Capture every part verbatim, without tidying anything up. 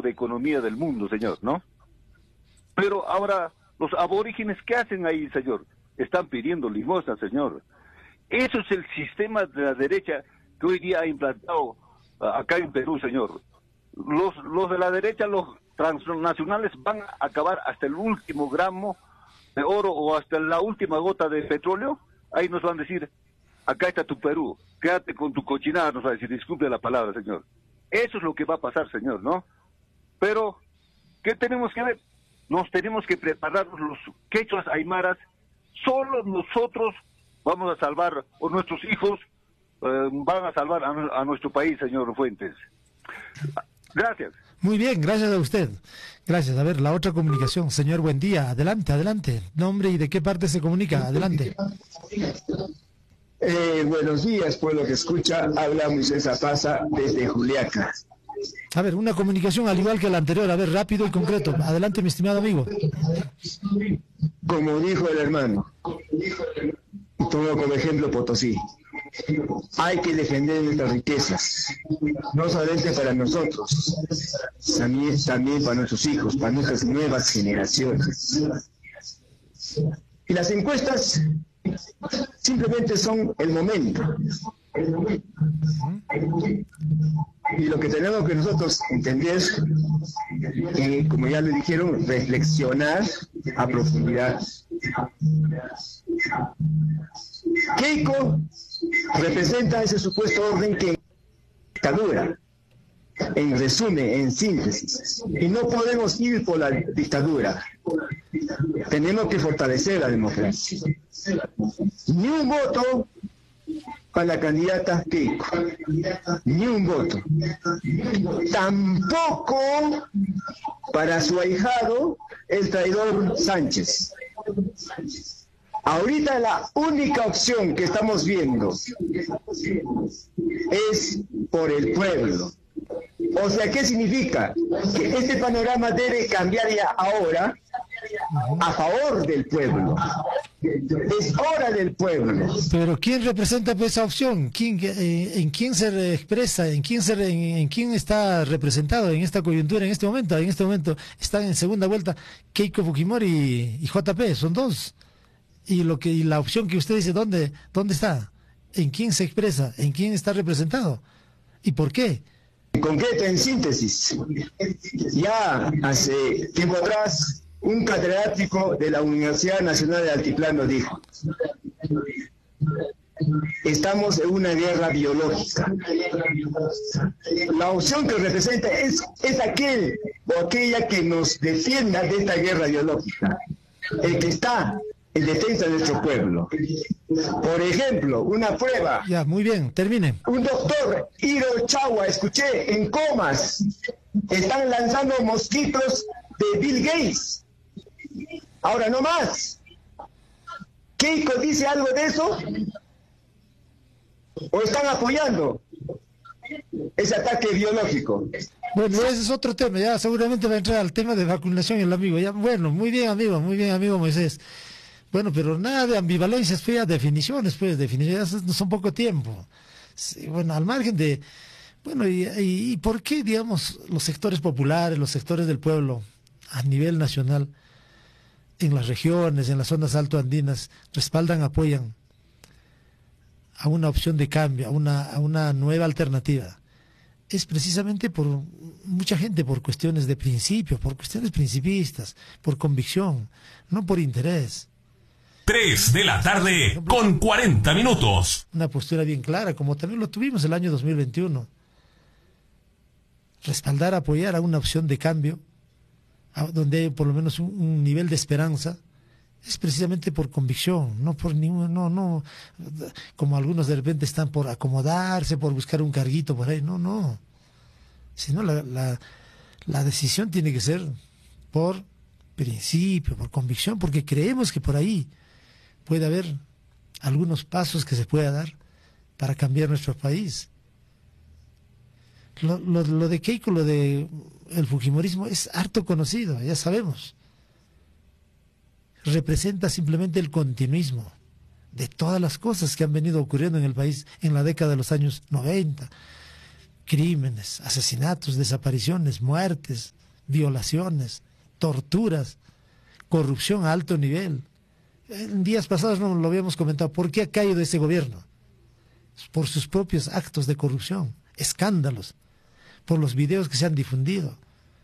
de economía del mundo, señor, ¿no? Pero ahora, los aborígenes, ¿qué hacen ahí, señor? Están pidiendo limosna, señor. Eso es el sistema de la derecha que hoy día ha implantado uh, acá en Perú, señor. Los, los de la derecha, los transnacionales, van a acabar hasta el último gramo de oro o hasta la última gota de petróleo. Ahí nos van a decir, acá está tu Perú, quédate con tu cochinada, nos va a decir, disculpe la palabra, señor. Eso es lo que va a pasar, señor, ¿no? Pero, ¿qué tenemos que ver? Nos tenemos que preparar los quechuas aymaras. Solo nosotros vamos a salvar, o nuestros hijos eh, van a salvar a, a nuestro país, señor Fuentes. Gracias. Muy bien, gracias a usted. Gracias. A ver, la otra comunicación. Señor, buen día. Adelante, adelante. Nombre y de qué parte se comunica. Adelante. Eh, buenos días, pueblo que escucha. Habla Moisés Apaza desde Juliaca. A ver, una comunicación al igual que la anterior. A ver, rápido y concreto. Adelante, mi estimado amigo. Como dijo el hermano, tomo como ejemplo Potosí. Hay que defender nuestras riquezas, no solamente para nosotros, también, también para nuestros hijos, para nuestras nuevas generaciones. Y las encuestas simplemente son el momento. Y lo que tenemos que nosotros entender, eh, como ya le dijeron, reflexionar a profundidad. Keiko representa ese supuesto orden que dictadura, en resumen, en síntesis, y no podemos ir por la dictadura. Tenemos que fortalecer la democracia. Ni un voto para la candidata Keiko, ni un voto. Tampoco para su ahijado, el traidor Sánchez. Ahorita la única opción que estamos viendo es por el pueblo. O sea, ¿qué significa? Que este panorama debe cambiar ya ahora a favor del pueblo. Es hora del pueblo. Pero ¿quién representa esa opción? ¿Quién, eh, ¿En quién se expresa? ¿En quién, se, en, ¿En quién está representado en esta coyuntura, en este momento? En este momento están en segunda vuelta Keiko Fujimori y, y J P, son dos. Y lo que y la opción que usted dice, ¿dónde, dónde está? ¿En quién se expresa? ¿En quién está representado? ¿Y por qué? En concreto, en síntesis, ya hace tiempo atrás, un catedrático de la Universidad Nacional de Altiplano dijo: estamos en una guerra biológica. La opción que representa es, es aquel o aquella que nos defienda de esta guerra biológica, el que está en defensa de nuestro pueblo. Por ejemplo, una prueba. Ya, muy bien, termine. Un doctor, Hiro Chagua, escuché, en comas, están lanzando mosquitos de Bill Gates. Ahora no más. ¿Keiko dice algo de eso? ¿O están apoyando ese ataque biológico? Bueno, ese es otro tema, ya seguramente va a entrar al tema de vacunación el amigo. Ya, bueno, muy bien amigo, muy bien amigo Moisés. Bueno, pero nada de ambivalencias, pues, definiciones, pues, definiciones, no son poco tiempo. Sí, bueno, al margen de, bueno, y, y, y por qué, digamos, los sectores populares, los sectores del pueblo, a nivel nacional, en las regiones, en las zonas altoandinas, respaldan, apoyan a una opción de cambio, a una, a una nueva alternativa. Es precisamente por mucha gente, por cuestiones de principio, por cuestiones principistas, por convicción, no por interés. Tres de la tarde con cuarenta minutos. Una postura bien clara, como también lo tuvimos el año dos mil veintiuno. Respaldar, apoyar a una opción de cambio, a donde hay por lo menos un, un nivel de esperanza, es precisamente por convicción, no por ningún, no, no, como algunos de repente están por acomodarse, por buscar un carguito por ahí, no, no. Sino la, la, la decisión tiene que ser por principio, por convicción, porque creemos que por ahí puede haber algunos pasos que se pueda dar para cambiar nuestro país. Lo, lo, lo de Keiko, lo de el fujimorismo es harto conocido, ya sabemos. Representa simplemente el continuismo de todas las cosas que han venido ocurriendo en el país en la década de los años noventa, crímenes, asesinatos, desapariciones, muertes, violaciones, torturas, corrupción a alto nivel. En días pasados no lo habíamos comentado. ¿Por qué ha caído ese gobierno? Por sus propios actos de corrupción, escándalos, por los videos que se han difundido.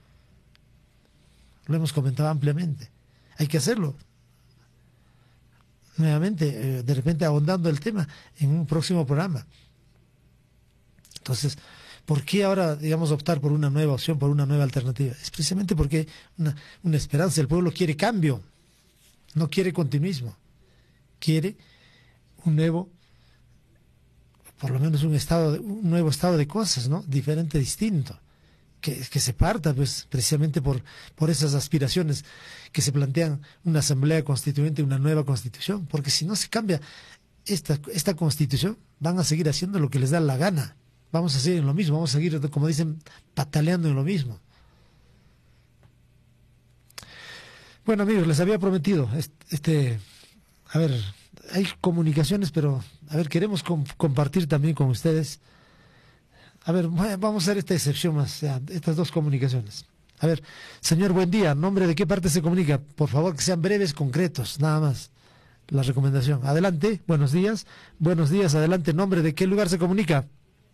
Lo hemos comentado ampliamente. Hay que hacerlo. Nuevamente, eh, de repente ahondando el tema en un próximo programa. Entonces, ¿por qué ahora, digamos, optar por una nueva opción, por una nueva alternativa? Es precisamente porque una, una esperanza. El pueblo quiere cambio, no quiere continuismo. Quiere un nuevo, por lo menos un estado, de, un nuevo estado de cosas, ¿no? Diferente, distinto. Que, que se parta, pues, precisamente por, por esas aspiraciones que se plantean una asamblea constituyente, una nueva constitución. Porque si no se cambia esta, esta constitución, van a seguir haciendo lo que les da la gana. Vamos a seguir en lo mismo, vamos a seguir, como dicen, pataleando en lo mismo. Bueno, amigos, les había prometido, este, a ver, hay comunicaciones, pero, a ver, queremos com compartir también con ustedes. A ver, vamos a hacer esta excepción más, o sea, estas dos comunicaciones. A ver, señor, buen día, ¿nombre de qué parte se comunica? Por favor, que sean breves, concretos, nada más. La recomendación. Adelante, buenos días, buenos días, adelante, ¿nombre de qué lugar se comunica?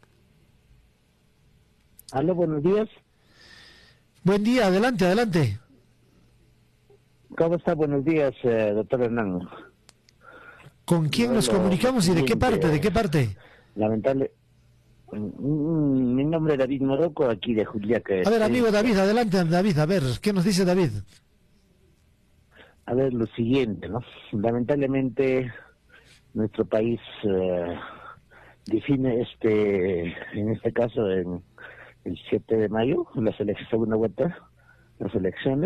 Aló, buenos días. Buen día, adelante, adelante. ¿Cómo está? Buenos días, eh, doctor Hernán. ¿Con quién bueno, nos comunicamos y de qué parte? ¿De qué parte? Lamentable. Mm, mi nombre es David Morocco, aquí de Juliaca. A ver, amigo David, adelante, David, a ver, ¿qué nos dice David? A ver, lo siguiente, ¿no? Lamentablemente, nuestro país eh, define este, en este caso, en el siete de mayo, la segunda vuelta, las elecciones,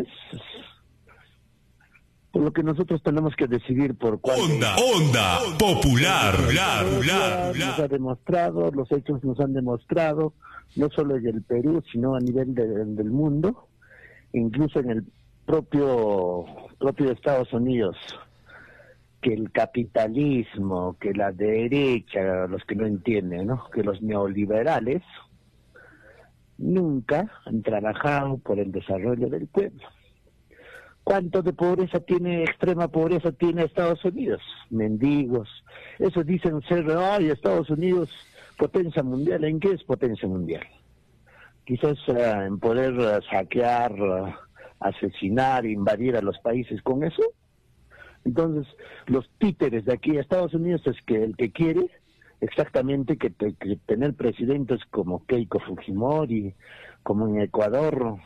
por lo que nosotros tenemos que decidir por cuál. Onda, onda, popular, popular, popular, nos ha demostrado, los hechos nos han demostrado, no solo en el Perú, sino a nivel de, del mundo, incluso en el propio, propio Estados Unidos, que el capitalismo, que la derecha, los que no entienden, ¿no? Que los neoliberales nunca han trabajado por el desarrollo del pueblo. ¿Cuánto de pobreza tiene, extrema pobreza tiene Estados Unidos? Mendigos. Esos dicen ser, ay, Estados Unidos, potencia mundial. ¿En qué es potencia mundial? Quizás uh, en poder uh, saquear, uh, asesinar, invadir a los países con eso. Entonces, los títeres de aquí a Estados Unidos es que el que quiere exactamente que, te, que tener presidentes como Keiko Fujimori, como en Ecuador,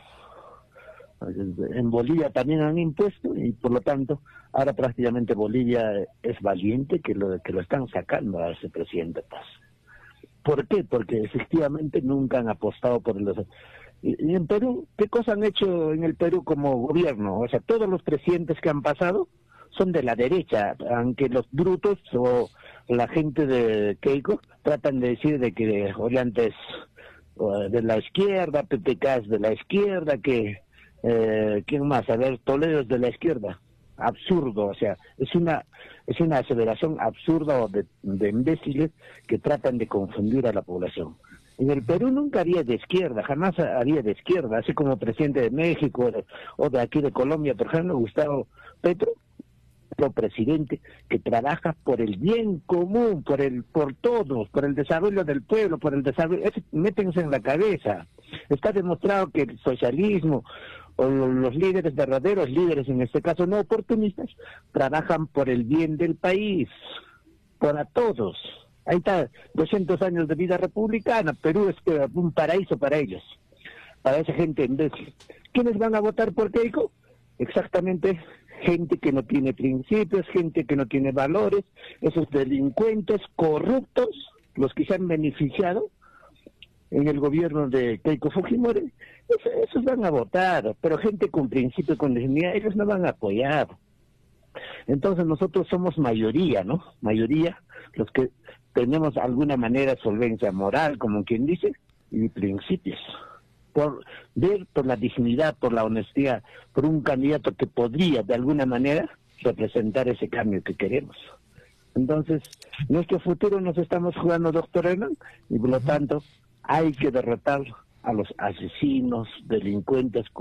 en Bolivia también han impuesto, y por lo tanto ahora prácticamente Bolivia es valiente que lo que lo están sacando a ese presidente Paz. ¿Por qué? Porque efectivamente nunca han apostado por el desarrollo. Y, y en Perú, ¿qué cosa han hecho en el Perú como gobierno? O sea, todos los presidentes que han pasado son de la derecha, aunque los brutos o la gente de Keiko tratan de decir de que Ollanta es de la izquierda, P P K es de la izquierda, que eh, ¿quién más? A ver, Toledo es de la izquierda. Absurdo, o sea, es una es una aseveración absurda de, de imbéciles que tratan de confundir a la población. En el Perú nunca había de izquierda, jamás había de izquierda, así como presidente de México o de, o de aquí de Colombia, por ejemplo, Gustavo Petro, presidente que trabaja por el bien común, por el por todos, por el desarrollo del pueblo, por el desarrollo, es, métense en la cabeza. Está demostrado que el socialismo o los líderes verdaderos, líderes en este caso no oportunistas, trabajan por el bien del país, para todos. Ahí está, doscientos años de vida republicana, Perú es un paraíso para ellos, para esa gente imbécil. ¿Quiénes van a votar por Keiko? Exactamente, gente que no tiene principios, gente que no tiene valores, esos delincuentes corruptos, los que se han beneficiado en el gobierno de Keiko Fujimori, esos, esos van a votar, pero gente con principios, con dignidad, ellos no van a apoyar. Entonces nosotros somos mayoría, ¿no? Mayoría, los que tenemos alguna manera solvencia moral, como quien dice, y principios. Por ver por la dignidad, por la honestidad, por un candidato que podría de alguna manera representar ese cambio que queremos. Entonces, nuestro futuro nos estamos jugando, doctor Hernán, y por lo tanto Hay que derrotar a los asesinos, delincuentes,